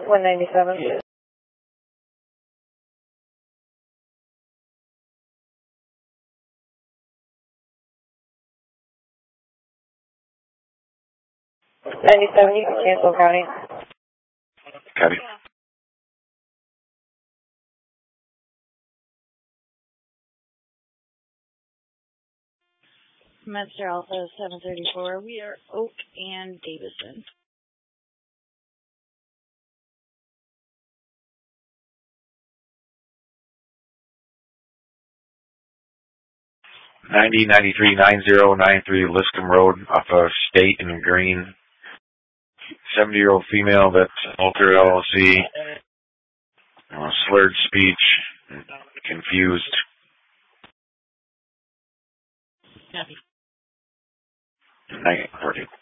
197. 97, you can cancel county. Copy. Master Alpha 734, we are Oak and Davison. 9093 Liscombe Road off of State and Green. 70-year-old female that's Alter LLC. Slurred speech, confused. Copy. 9:30.